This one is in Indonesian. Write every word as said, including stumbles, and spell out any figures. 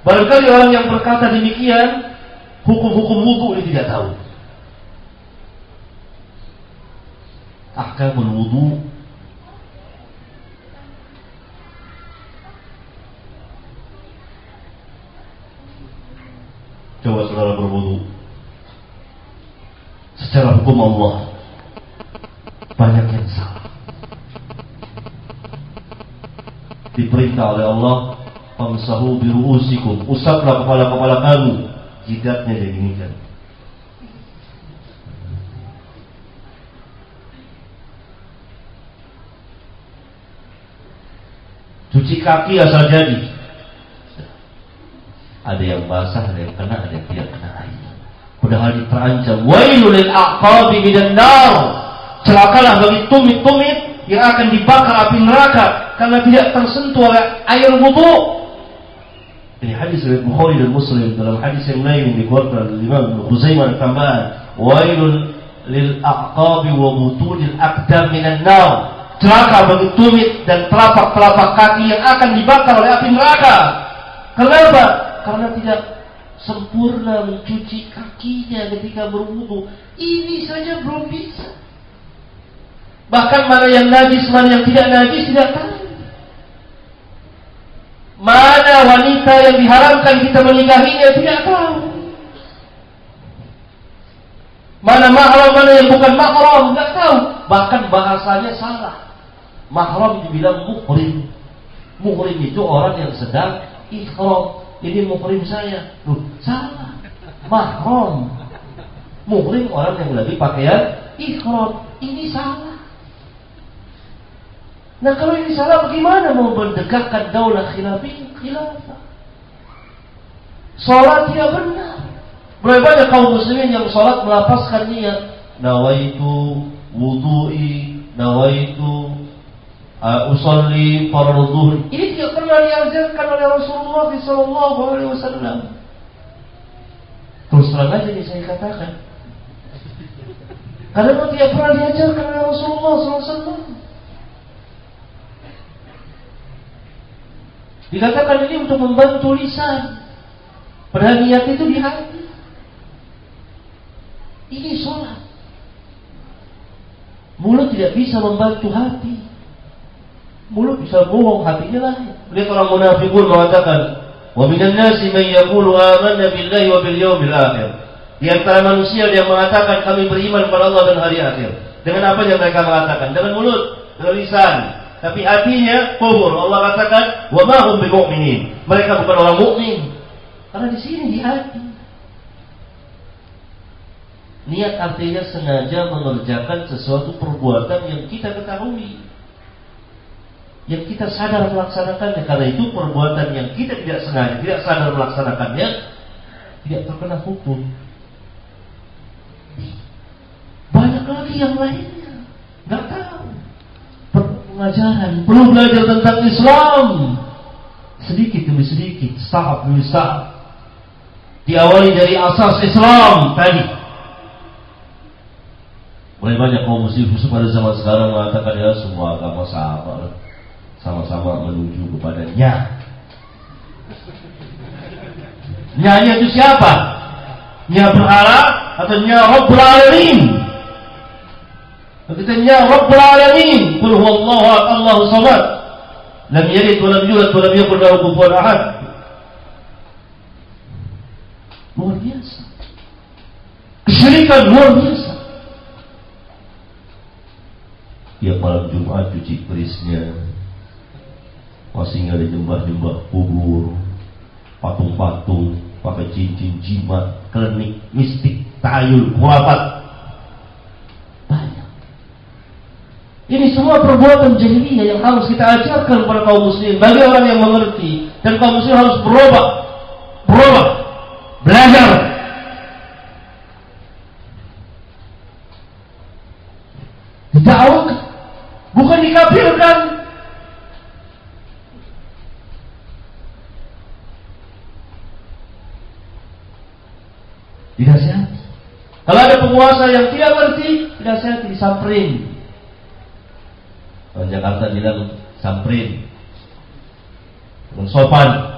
Barangkali orang yang berkata demikian, hukum-hukum wudu dia tidak tahu. Ahkamul wudu. Coba saudara berwudu. Secara hukum Allah banyak yang salah. Diperintah oleh Allah, famsahu bi ru'usikum, usaplah kepala-kepala kamu. Jidatnya diginikan. Cuci kaki asal jadi. Ada yang basah, ada yang kena, ada yang tidak kena air. Padahal terancam, wailul lil aqabi minan nar. Celakalah bagi tumit-tumit yang akan dibakar api neraka karena tidak tersentuh oleh air wudu. Ini hadis riwayat Bukhari dan Muslim. Dalam hadis yang lain yang dikeluarkan oleh Imam Ibnu Khuzaimah tambahan, wailul lil aqabi wa butunil aqdam minan nar. Celaka bagi tumit dan telapak-telapak kaki yang akan dibakar oleh api neraka. Kenapa? Karena tidak sempurna mencuci kakinya ketika berwudu. Ini saja belum bisa. Bahkan mana yang najis, mana yang tidak najis tidak tahu. Mana wanita yang diharamkan kita menikahinya tidak tahu. Mana mahram, mana yang bukan mahram tidak tahu. Bahkan bahasanya salah. Mahram dibilang muhrim. Muhrim itu orang yang sedang ihram. Ini muhrim saya. Loh, salah. Mahram. Muhrim orang yang lagi pakaian ihram. Ini salah. Nah kalau ini salah, bagaimana mau mendekatkan daulah khilafiyah? Khilafah. Salat tidak benar. Berapa banyak kaum muslimin yang salat melapaskan niat, nawaitu wudu'i, nawaitu uh, usolli fardhu zuhur. Ini tidak pernah diajarkan oleh Rasulullah sallallahu alaihi wasallam. Terus terang aja nih saya katakan, karena itu tidak pernah diajarkan oleh Rasulullah sallallahu alaihi wasallam. Dikatakan ini untuk membantu lisan, padahal niat itu di hati. Ini sholat. Mulut tidak bisa membantu hati. Mulut bisa bohong, hatinya lah. Lihat orang munafikun mengatakan, wa minan nasi man yaqulu amanna billahi wa bil yawmil akhir. Di antara manusia yang mengatakan kami beriman kepada Allah dan hari akhir. Dengan apa yang mereka mengatakan? Dengan mulut, dengan lisan. Tapi hatinya kufur. Allah katakan, wa ma hum bimu'minin. Mereka bukan orang mukmin. Karena di sini di hati. Niat artinya sengaja mengerjakan sesuatu perbuatan yang kita ketahui, yang kita sadar melaksanakannya. Karena itu perbuatan yang kita tidak sengaja, tidak sadar melaksanakannya, tidak terkena hukum. Banyak lagi yang lainnya, nggak tahu. Pengajaran, perlu belajar tentang Islam sedikit demi sedikit, tahap demi tahap. Diawali dari asas Islam tadi. Mulai banyak kaum muslim pada zaman sekarang mengatakan ya semua agama sama, sama-sama menuju kepadanya. Nyanya itu siapa? Nya berhala atau nya Rabbul Alamin? Kita nya Rabbul Alamin. Qul huwallahu ahad, Allahu samad. Lam yalid wa lam yulad wa lam yakul lahu kufuwan ahad. Luar biasa. Kesyirikan luar biasa. Tiap malam Jumat cuci kerisnya, masih ada nyembah-nyembah kubur, patung-patung, pakai cincin, jimat, klinik, mistik, tayul, khurafat. Banyak. Ini semua perbuatan jahiliyah yang harus kita ajarkan kepada kaum muslim. Bagi orang yang mengerti, dan kaum muslim harus berubah, berubah, belajar. Didakwakan, bukan dikafirkan. Dinasihati. Kalau ada penguasa yang tidak ngerti, dinasihati, disamperin. Kalau Jakarta bilang samperin, dengan sopan.